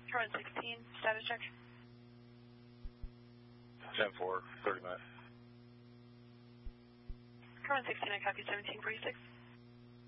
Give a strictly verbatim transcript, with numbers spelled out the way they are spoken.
Current sixteen, status check. ten four, thirty minutes. Current sixteen, I copy seventeen forty-six.